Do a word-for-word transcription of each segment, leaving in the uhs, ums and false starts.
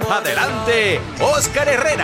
Adelante, Óscar Herrera.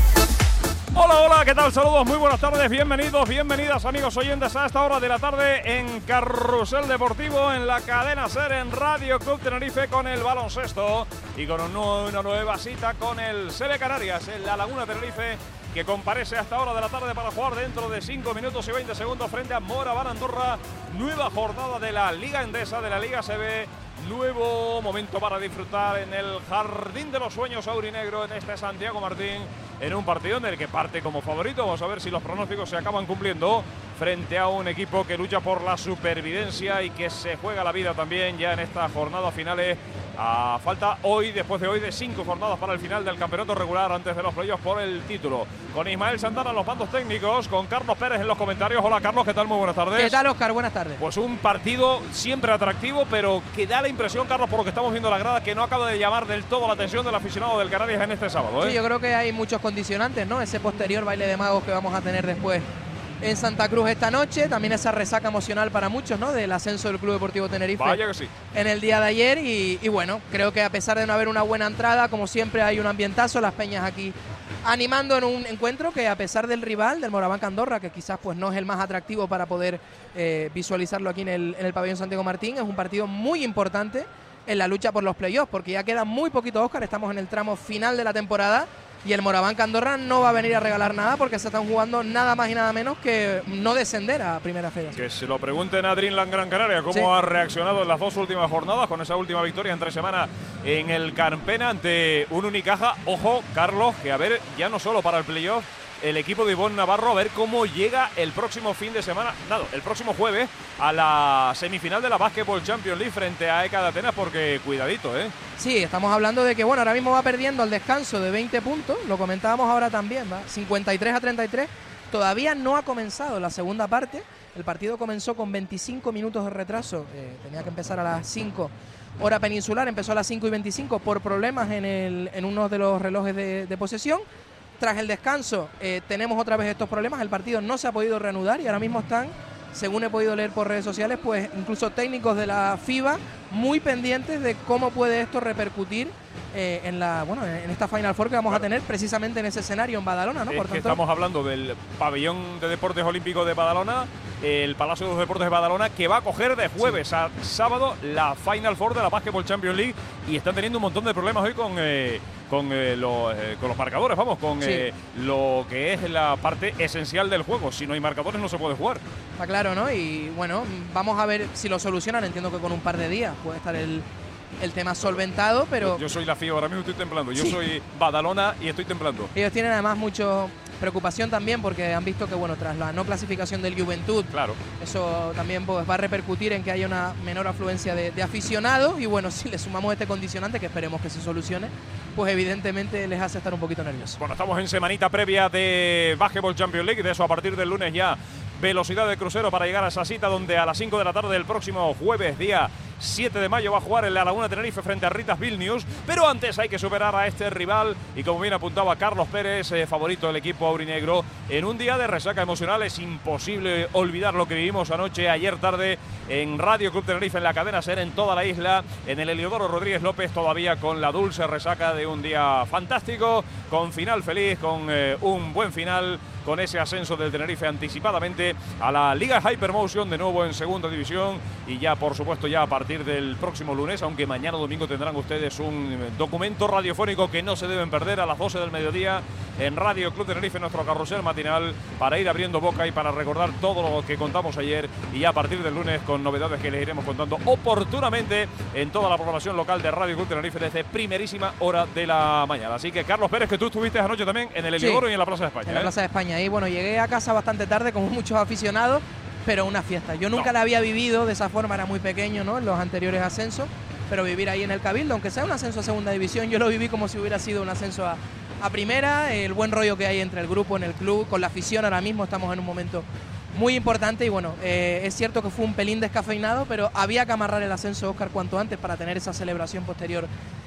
Hola, hola, ¿qué tal? Saludos, muy buenas tardes, bienvenidos, bienvenidas amigos oyentes a esta hora de la tarde en Carrusel Deportivo, en la cadena SER, en Radio Club Tenerife, con el baloncesto y con un nuevo, una nueva cita con el Sele Canarias en la Laguna Tenerife, que comparece a esta hora de la tarde para jugar dentro de cinco minutos y veinte segundos frente a Moraván Andorra. Nueva jornada de la Liga Endesa, de la Liga S B. Nuevo momento para disfrutar en el Jardín de los Sueños aurinegro en este Santiago Martín, en un partido en el que parte como favorito. Vamos a ver si los pronósticos se acaban cumpliendo frente a un equipo que lucha por la supervivencia y que se juega la vida también ya en estas jornadas finales. A falta hoy, después de hoy, de cinco jornadas para el final del campeonato regular antes de los playoffs por el título. Con Ismael Santana en los mandos técnicos, con Carlos Pérez en los comentarios. Hola Carlos, ¿qué tal? Muy buenas tardes. ¿Qué tal, Óscar? Buenas tardes. Pues un partido siempre atractivo, pero que da la impresión, Carlos, por lo que estamos viendo en la grada, que no acaba de llamar del todo la atención del aficionado del Canarias en este sábado, ¿eh? Sí, yo creo que hay muchos condicionantes, ¿no? Ese posterior baile de magos que vamos a tener después en Santa Cruz esta noche, también esa resaca emocional para muchos, ¿no? Del ascenso del Club Deportivo Tenerife. Vaya que sí. En el día de ayer y, y bueno, creo que a pesar de no haber una buena entrada, como siempre hay un ambientazo, las peñas aquí animando en un encuentro que a pesar del rival, del Moraván Andorra, que quizás pues no es el más atractivo para poder eh, visualizarlo aquí en el, en el pabellón Santiago Martín, es un partido muy importante en la lucha por los playoffs, porque ya queda muy poquito, Óscar, estamos en el tramo final de la temporada. Y el Moraván Andorra no va a venir a regalar nada porque se están jugando nada más y nada menos que no descender a Primera Federación. Que se lo pregunten a Dreamland Gran Canaria cómo sí. ha reaccionado en las dos últimas jornadas con esa última victoria entre semana en el Carpena ante un Unicaja. Ojo, Carlos, que a ver, ya no solo para el playoff, el equipo de Ivonne Navarro, a ver cómo llega el próximo fin de semana, nada, el próximo jueves a la semifinal de la Basketball Champions League frente a E C A de Atenas, porque cuidadito, ¿eh? Sí, estamos hablando de que, bueno, ahora mismo va perdiendo al descanso de veinte puntos, lo comentábamos ahora también, ¿va? cincuenta y tres a treinta y tres, todavía no ha comenzado la segunda parte, el partido comenzó con veinticinco minutos de retraso, eh, tenía que empezar a las cinco hora peninsular, empezó a las cinco y veinticinco por problemas en, el, en uno de los relojes de, de posesión. Tras el descanso eh, tenemos otra vez estos problemas, el partido no se ha podido reanudar y ahora mismo están, según he podido leer por redes sociales, pues incluso técnicos de la FIBA muy pendientes de cómo puede esto repercutir eh, en la bueno en esta Final Four que vamos claro. a tener precisamente en ese escenario en Badalona, ¿no? Es por que tanto, estamos hablando del pabellón de deportes olímpicos de Badalona, el Palacio de los Deportes de Badalona, que va a coger de jueves sí. a sábado la Final Four de la Basketball Champions League, y están teniendo un montón de problemas hoy con eh, con, eh, lo, eh, con los marcadores, vamos, con sí. eh, lo que es la parte esencial del juego. Si no hay marcadores no se puede jugar. Está claro, ¿no? Y bueno, vamos a ver si lo solucionan. Entiendo que con un par de días puede estar el, el tema solventado, pero... Yo, yo soy la FIBA, ahora mismo estoy temblando. Yo sí. soy Badalona y estoy temblando. Ellos tienen además mucho preocupación también porque han visto que, bueno, tras la no clasificación del Juventud, claro. eso también pues, va a repercutir en que haya una menor afluencia de, de aficionados y, bueno, si le sumamos este condicionante, que esperemos que se solucione, pues evidentemente les hace estar un poquito nerviosos. Bueno, estamos en semanita previa de Basketball Champions League, de eso a partir del lunes ya velocidad de crucero para llegar a esa cita donde a las cinco de la tarde del próximo jueves, día siete de mayo, va a jugar en la Laguna Tenerife frente a Ritas Vilnius, pero antes hay que superar a este rival y, como bien apuntaba Carlos Pérez, eh, favorito del equipo aurinegro, en un día de resaca emocional. Es imposible olvidar lo que vivimos anoche, ayer tarde, en Radio Club Tenerife, en la cadena SER, en toda la isla, en el Heliodoro Rodríguez López, todavía con la dulce resaca de un día fantástico, con final feliz, con eh, un buen final, con ese ascenso del Tenerife anticipadamente a la Liga Hypermotion, de nuevo en segunda división, y ya por supuesto ya a partir del próximo lunes, aunque mañana domingo tendrán ustedes un documento radiofónico que no se deben perder a las doce del mediodía en Radio Club Tenerife, nuestro carrusel matinal, para ir abriendo boca y para recordar todo lo que contamos ayer, y ya a partir del lunes con novedades que les iremos contando oportunamente en toda la programación local de Radio Club Tenerife desde primerísima hora de la mañana. Así que, Carlos Pérez, que tú estuviste anoche también en el Heliodoro sí, y en la Plaza de España. En la ¿eh? Plaza de España. Y bueno, llegué a casa bastante tarde, como muchos aficionados, pero una fiesta. Yo nunca no. la había vivido de esa forma, era muy pequeño, ¿no? En los anteriores ascensos, pero vivir ahí en el Cabildo, aunque sea un ascenso a segunda división, yo lo viví como si hubiera sido un ascenso a, a primera. El buen rollo que hay entre el grupo, en el club, con la afición, ahora mismo estamos en un momento muy importante y bueno, eh, es cierto que fue un pelín descafeinado, pero había que amarrar el ascenso, Óscar, cuanto antes para tener esa celebración posterior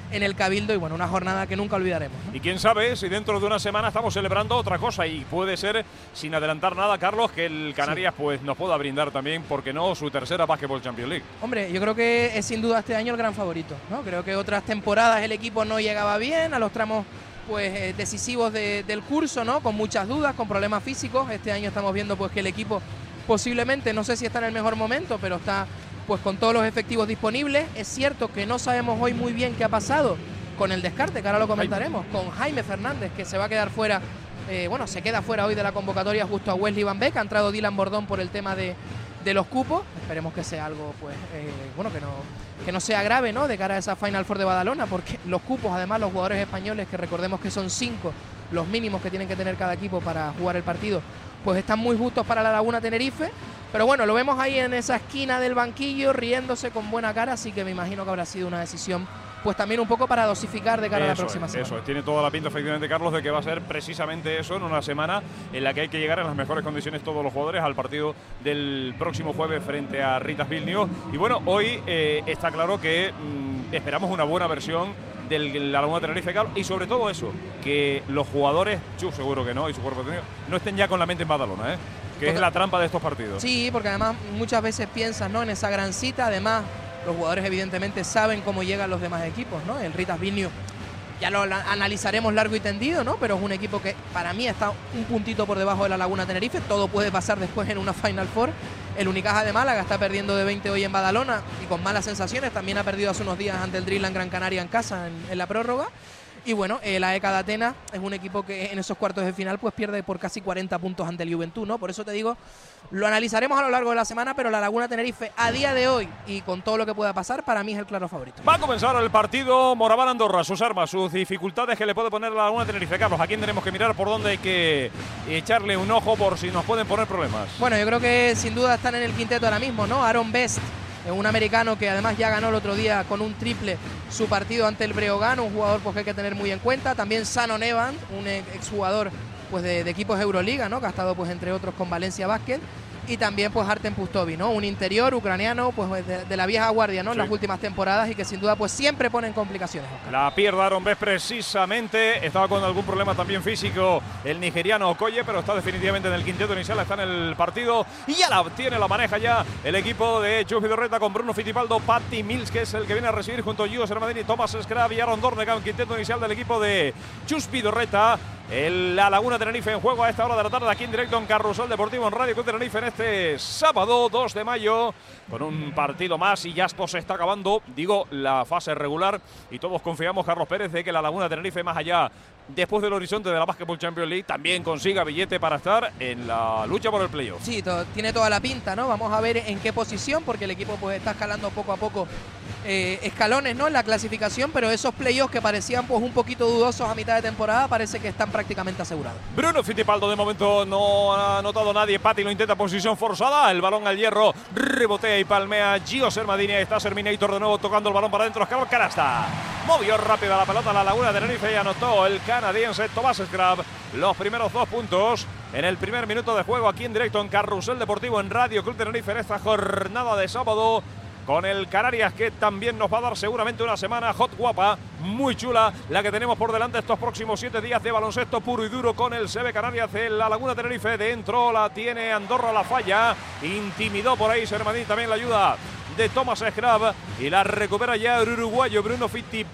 en el Cabildo y bueno, una jornada que nunca olvidaremos, ¿no? Y quién sabe si dentro de una semana estamos celebrando otra cosa y puede ser, sin adelantar nada, Carlos, que el Canarias sí. pues nos pueda brindar también, ¿por qué no?, su tercera Basketball Champions League. Hombre, yo creo que es sin duda este año el gran favorito, ¿no? Creo que otras temporadas el equipo no llegaba bien a los tramos pues eh, decisivos de, del curso, ¿no? Con muchas dudas, con problemas físicos. Este año estamos viendo pues que el equipo posiblemente, no sé si está en el mejor momento, pero está pues con todos los efectivos disponibles. Es cierto que no sabemos hoy muy bien qué ha pasado con el descarte, que ahora lo comentaremos, con Jaime Fernández, que se va a quedar fuera, eh, bueno, se queda fuera hoy de la convocatoria justo a Wesley Van Beek. Ha entrado Dylan Bordón por el tema de, de los cupos. Esperemos que sea algo, pues, eh, bueno, que no, que no sea grave, ¿no?, de cara a esa Final Four de Badalona, porque los cupos, además, los jugadores españoles, que recordemos que son cinco los mínimos que tienen que tener cada equipo para jugar el partido, pues están muy justos para la Laguna Tenerife. Pero bueno, lo vemos ahí en esa esquina del banquillo, riéndose con buena cara, así que me imagino que habrá sido una decisión pues también un poco para dosificar de cara eso a la próxima es, semana. Eso es, tiene toda la pinta efectivamente, Carlos, de que va a ser precisamente eso, en una semana en la que hay que llegar en las mejores condiciones todos los jugadores al partido del próximo jueves frente a Ritas Vilnius. Y bueno, hoy eh, está claro que mmm, esperamos una buena versión del Laguna Tenerife, Carlos, y sobre todo eso, que los jugadores, yo seguro que no, y su cuerpo técnico, no estén ya con la mente en Badalona, ¿eh? que porque, es la trampa de estos partidos. Sí, porque además muchas veces piensas, ¿no?, en esa gran cita. Además, los jugadores evidentemente saben cómo llegan los demás equipos, ¿no? El Ritas Vilnius ya lo analizaremos largo y tendido, ¿no? Pero es un equipo que para mí está un puntito por debajo de la Laguna Tenerife. Todo puede pasar después en una Final Four. El Unicaja de Málaga está perdiendo de veinte hoy en Badalona y con malas sensaciones. También ha perdido hace unos días ante el Dreamland Gran Canaria en casa en, en la prórroga. Y bueno, eh, la E C A de Atenas es un equipo que en esos cuartos de final pues pierde por casi cuarenta puntos ante el Juventud, ¿no? Por eso te digo, lo analizaremos a lo largo de la semana, pero la Laguna Tenerife a día de hoy y con todo lo que pueda pasar, para mí es el claro favorito. Va a comenzar el partido Moraván-Andorra, sus armas, sus dificultades que le puede poner la Laguna Tenerife. Carlos, ¿a quién tenemos que mirar? ¿Por dónde hay que echarle un ojo por si nos pueden poner problemas? Bueno, yo creo que sin duda están en el quinteto ahora mismo, ¿no? Aaron Best, un americano que además ya ganó el otro día con un triple su partido ante el Breogán, un jugador pues que hay que tener muy en cuenta. También Shannon Evans, un exjugador pues de, de equipos Euroliga, ¿no?, que ha estado pues entre otros con Valencia Basket. Y también pues Artem Pustovi, ¿no?, un interior ucraniano pues de, de la vieja guardia, ¿no?, en sí. las últimas temporadas y que sin duda pues siempre ponen complicaciones. La pierde Aaron Best precisamente, estaba con algún problema también físico el nigeriano Okoye, pero está definitivamente en el quinteto inicial, está en el partido y ya la tiene, la maneja ya el equipo de Chus Vidorreta con Bruno Fittipaldo, Patty Mills, que es el que viene a recibir junto a Gio Sermadini, Thomas Scrab y Aaron Dornegan, quinteto inicial del equipo de Chus Vidorreta. El, la Laguna Tenerife en juego a esta hora de la tarde aquí en directo en Carrusel Deportivo en Radio Club Tenerife en este sábado dos de mayo con un partido más y ya esto se está acabando, digo, la fase regular y todos confiamos, Carlos Pérez, de que la Laguna Tenerife más allá después del horizonte de la Basketball Champions League también consiga billete para estar en la lucha por el playoff. Sí, todo, tiene toda la pinta, ¿no? Vamos a ver en qué posición, porque el equipo pues está escalando poco a poco eh, escalones, ¿no?, en la clasificación, pero esos playoffs que parecían pues un poquito dudosos a mitad de temporada parece que están prácticamente asegurados. Bruno Fittipaldo de momento no ha anotado nadie, Patti lo intenta, posición forzada, el balón al hierro, rebotea y palmea Gio Sermadini, está Serminator de nuevo tocando el balón para adentro, Oscar Canasta, movió rápido la pelota a la Laguna de Tenerife y anotó el canadiense Thomas Scrab los primeros dos puntos en el primer minuto de juego aquí en directo en Carrusel Deportivo en Radio Club Tenerife en esta jornada de sábado con el Canarias, que también nos va a dar seguramente una semana hot, guapa, muy chula, la que tenemos por delante estos próximos siete días de baloncesto puro y duro con el S B Canarias en la Laguna Tenerife. Dentro la tiene Andorra, la falla, intimidó por ahí Sermadini, también la ayuda de Thomas Scrab y la recupera ya el uruguayo Bruno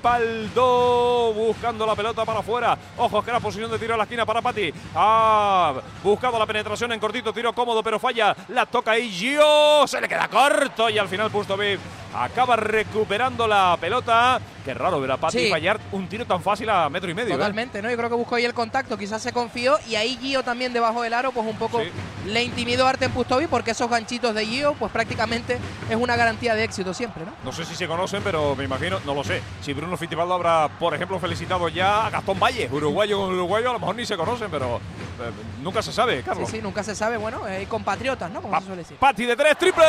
Fittipaldo buscando la pelota para afuera. Ojo, que la posición de tiro a la esquina para Patti. Ha buscado la penetración en cortito, tiro cómodo, pero falla. La toca ahí Gio, se le queda corto y al final Pustovic acaba recuperando la pelota. Qué raro ver a Patti sí. fallar un tiro tan fácil a metro y medio. Totalmente, ¿eh? ¿no? Yo creo que buscó ahí el contacto, quizás se confió y ahí Gio también debajo del aro, pues un poco sí. le intimidó a Artem Pustovic, porque esos ganchitos de Gio, pues prácticamente es una garantía de éxito siempre, ¿no? No sé si se conocen, pero me imagino, no lo sé. Si Bruno Fittipaldo habrá, por ejemplo, felicitado ya a Gastón Valle, uruguayo con uruguayo, a lo mejor ni se conocen, pero eh, nunca se sabe, Carlos. Sí, sí, nunca se sabe, bueno, hay eh, compatriotas, ¿no? Como pa se suele decir. Patti de tres, triple.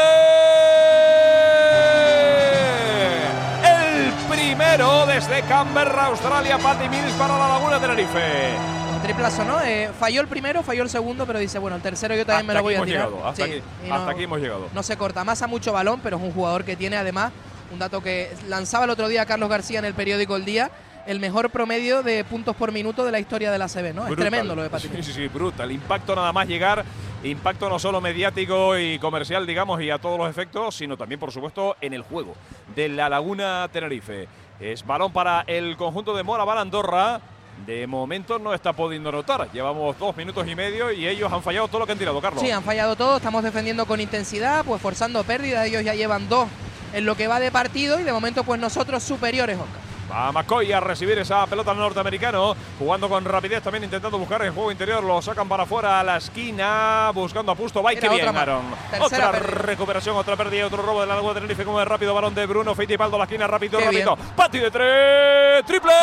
El primero desde Canberra, Australia, Patty Mills para la Laguna Tenerife. Triplazo, ¿no? Eh, falló el primero, falló el segundo, pero dice, bueno, el tercero yo también hasta me lo voy a tirar. Llegado, hasta sí, aquí, no, hasta aquí hemos llegado. No se corta, masa mucho balón, pero es un jugador que tiene además un dato que lanzaba el otro día Carlos García en el periódico El Día, el mejor promedio de puntos por minuto de la historia de la A C B, ¿no? Brutal. Es tremendo lo de Pati Mills. Sí, sí, sí, brutal. Impacto nada más llegar, impacto no solo mediático y comercial, digamos, y a todos los efectos, sino también, por supuesto, en el juego de La Laguna Tenerife. Es balón para el conjunto de Mora Andorra. De momento no está pudiendo anotar. Llevamos dos minutos y medio y ellos han fallado todo lo que han tirado, Carlos. Sí, han fallado todo. Estamos defendiendo con intensidad, pues forzando pérdidas. Ellos ya llevan dos en lo que va de partido y de momento pues nosotros superiores, Oscar. Va McCoy a recibir esa pelota al norteamericano, jugando con rapidez, también intentando buscar el juego interior. Lo sacan para afuera a la esquina, buscando a Pusto. Vai, que bien, Aaron. Otra recuperación, otra pérdida, otro robo de la Laguna Tenerife. Como el rápido balón de Bruno Fittipaldo a la esquina, rápido, Qué rápido. bien. Pati de tres, triple.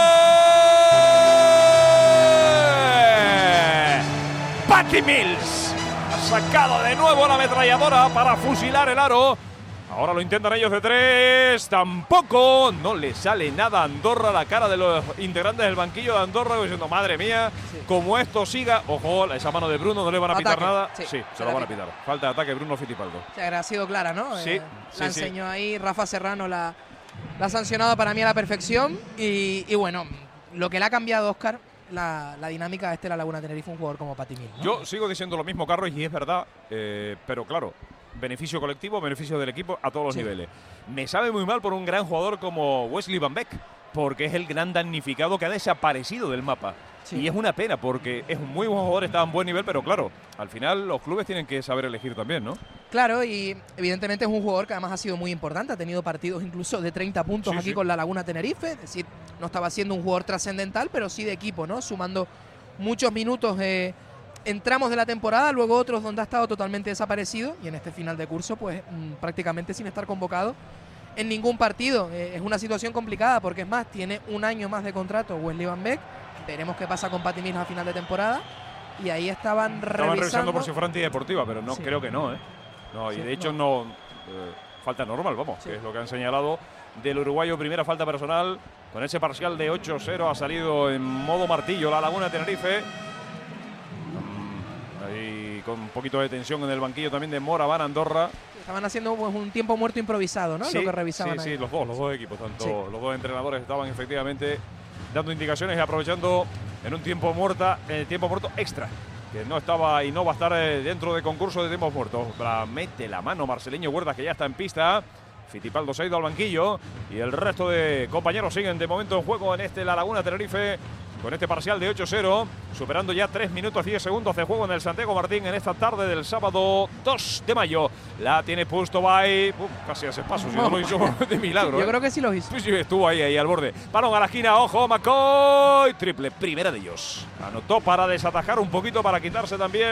Pati Mills ha sacado de nuevo la ametralladora para fusilar el aro. Ahora lo intentan ellos de tres, tampoco, no le sale nada a Andorra. La cara de los integrantes del banquillo de Andorra diciendo, madre mía, sí. Como esto siga, ojo, esa mano de Bruno, no le van a pitar ataque. Nada. Sí, sí se lo van a pitar. Falta de ataque Bruno Fittipaldo. O sea, ha sido clara, ¿no? Sí. Eh, sí la enseñó sí. ahí, Rafa Serrano la, la ha sancionado para mí a la perfección. Y, y bueno, lo que le ha cambiado, Óscar, la, la dinámica de este La Laguna Tenerife, un jugador como Pati Mills, ¿no? Yo sigo diciendo lo mismo, Carlos, y es verdad, eh, pero claro, beneficio colectivo, beneficio del equipo a todos los sí. niveles. Me sabe muy mal por un gran jugador como Wesley Van Beek, porque es el gran damnificado que ha desaparecido del mapa. Sí. Y es una pena, porque es un muy buen jugador, está a un buen nivel, pero claro, al final los clubes tienen que saber elegir también, ¿no? Claro, y evidentemente es un jugador que además ha sido muy importante, ha tenido partidos incluso de treinta puntos sí, aquí sí. con La Laguna Tenerife, es decir, no estaba siendo un jugador trascendental, pero sí de equipo, ¿no? Sumando muchos minutos eh, en tramos de la temporada, luego otros donde ha estado totalmente desaparecido y en este final de curso pues mmm, prácticamente sin estar convocado en ningún partido. Eh, es una situación complicada porque es más, tiene un año más de contrato Wesley Van Beek. Veremos qué pasa con Pati Mills a final de temporada. Y ahí estaban, estaban revisando. revisando por si fuera antideportiva, pero no, sí. creo que no, ¿eh? No, y sí, de hecho no, no eh, falta normal, vamos, sí. que es lo que han señalado del uruguayo. Primera falta personal, con ese parcial de ocho cero ha salido en modo martillo La Laguna Tenerife. Ahí con un poquito de tensión en el banquillo también de Mora Andorra. Estaban haciendo pues, un tiempo muerto improvisado, ¿no? Sí, lo que revisaban sí, ahí. sí, los dos, los dos equipos, tanto sí. los dos entrenadores estaban efectivamente dando indicaciones y aprovechando en un tiempo muerta, en el tiempo muerto extra, que no estaba y no va a estar dentro de concurso de tiempos muertos. Mete la mano Marceleño Huertas, que ya está en pista. Fittipaldo se ha ido al banquillo y el resto de compañeros siguen de momento en juego en este La Laguna Tenerife, con este parcial de ocho cero, superando ya tres minutos diez segundos de juego en el Santiago Martín en esta tarde del sábado dos de mayo. La tiene Pusto Vai, casi hace paso, si no lo hizo de milagro. Yo ¿eh? creo que sí lo hizo. Sí, sí, estuvo ahí, ahí al borde. Balón a la esquina, ojo, McCoy, triple, primera de ellos. Anotó para desatajar un poquito, para quitarse también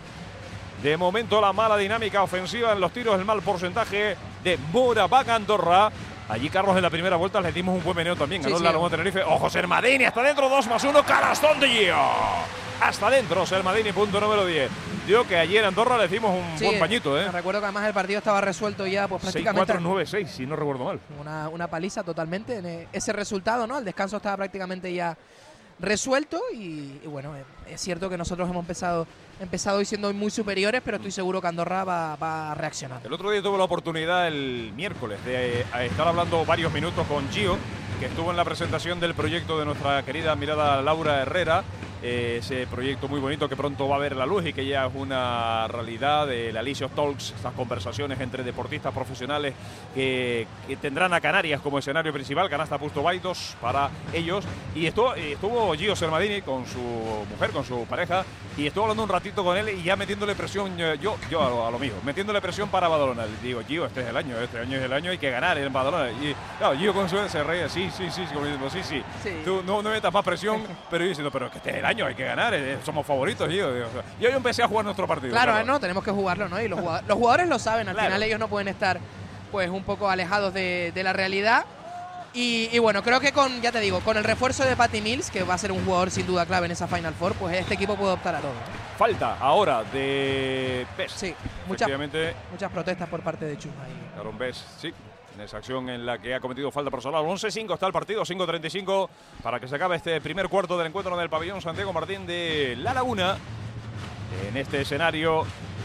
de momento la mala dinámica ofensiva en los tiros, el mal porcentaje de Mora Andorra. Allí, Carlos, en la primera vuelta le dimos un buen meneo también. Ganó sí, sí. La Laguna Tenerife. ¡Ojo, Sermadini! Hasta dentro, dos más uno. ¡Canastón de Gio! Hasta dentro, Sermadini, punto número diez. Digo que ayer en Andorra le dimos un sí, buen pañito, ¿eh? Recuerdo que además el partido estaba resuelto ya, pues prácticamente. seis cuatro nueve seis, si no recuerdo mal. Una, una paliza totalmente. Ese resultado, ¿no? El descanso estaba prácticamente ya resuelto y, y bueno, es cierto que nosotros hemos empezado, empezado hoy siendo muy superiores, pero estoy seguro que Andorra va, va a reaccionar. El otro día tuve la oportunidad el miércoles de eh, estar hablando varios minutos con Gio, que estuvo en la presentación del proyecto de nuestra querida admirada Laura Herrera, eh, ese proyecto muy bonito que pronto va a ver la luz y que ya es una realidad, de la Licious Talks, estas conversaciones entre deportistas profesionales que, que tendrán a Canarias como escenario principal. Canasta Pusto Baitos para ellos, y estuvo, estuvo Gio Sermadini con su mujer, con su pareja, y estuvo hablando un ratito con él y ya metiéndole presión, yo, yo a lo, a lo mío, metiéndole presión para Badalona. Le digo, Gio, este es el año, este año es el año, hay que ganar en Badalona. Y claro, Gio con su se reía, sí, sí, sí, como diciendo, sí, sí, sí, tú no, no metas más presión, pero yo diciendo, pero es que este es el año, hay que ganar, eh, somos favoritos, Gio. Y hoy empecé a jugar nuestro partido. Claro, claro. no, tenemos que jugarlo, ¿no? Y los jugadores, los jugadores lo saben, al claro. final ellos no pueden estar pues un poco alejados de, de la realidad. Y, y bueno, creo que con, ya te digo, con el refuerzo de Pati Mills, que va a ser un jugador sin duda clave en esa Final Four, pues este equipo puede optar a todo. Falta ahora de Bes. Sí, muchas, muchas protestas por parte de Chuma. Aaron Bes, sí, en esa acción en la que ha cometido falta personal. once cinco está el partido, cinco treinta y cinco para que se acabe este primer cuarto del encuentro en el pabellón Santiago Martín de La Laguna. En este escenario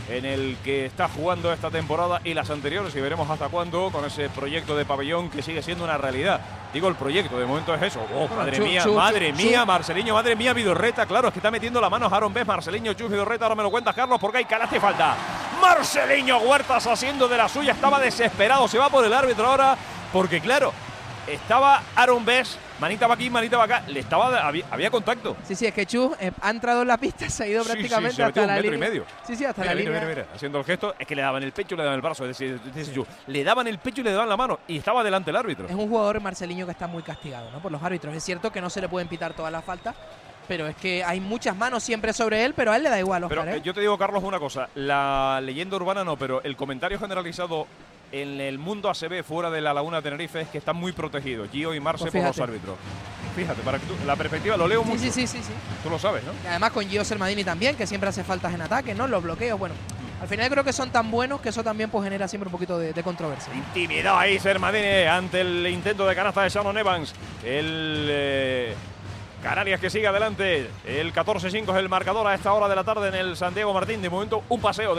en el que está jugando esta temporada y las anteriores, y veremos hasta cuándo con ese proyecto de pabellón que sigue siendo una realidad. Digo, el proyecto, de momento es eso. Oh, Bueno, madre chu, mía, chu, madre chu, mía, chu. Marceliño, madre mía, Vidorreta, claro, es que está metiendo la mano Aaron Bess, Marceliño, Chus, Vidorreta, ahora me lo cuentas, Carlos, porque hay calaste y falta. Marceliño Huertas haciendo de la suya, estaba desesperado, se va por el árbitro ahora, porque claro, estaba Aaron Bess, manita va aquí, manita va acá, le estaba, había, había contacto. Sí, sí, es que Chus eh, ha entrado en la pista, se ha ido Sí, prácticamente sí, se metió hasta un la metro y línea. medio. Sí, sí, hasta Mira, la mira, línea. mira, mira, haciendo el gesto, es que le daban el pecho y le daban el brazo, es decir, dices tú, le daban el pecho y le daban la mano, y estaba delante el árbitro. Es un jugador, Marceliño, que está muy castigado, ¿no?, por los árbitros. Es cierto que no se le pueden pitar todas las faltas, pero es que hay muchas manos siempre sobre él, pero a él le da igual, Oscar, Pero ¿eh? eh, yo te digo, Carlos, una cosa, la leyenda urbana no, pero el comentario generalizado en el mundo A C B fuera de la Laguna de Tenerife es que están muy protegidos, Gio y Marce, Pues por los fíjate. árbitros. Fíjate, para que tú, la perspectiva lo leo Sí, mucho. sí, sí, sí, sí. Tú lo sabes, ¿no? Y además con Gio Sermadini también, que siempre hace faltas en ataque, ¿no? Los bloqueos, bueno. Al final creo que son tan buenos que eso también pues genera siempre un poquito de, de controversia. Intimidado ahí Sermadini ante el intento de canasta de Shannon Evans. El eh, Canarias que sigue adelante. El catorce cinco es el marcador a esta hora de la tarde en el Santiago Martín. De momento un paseo de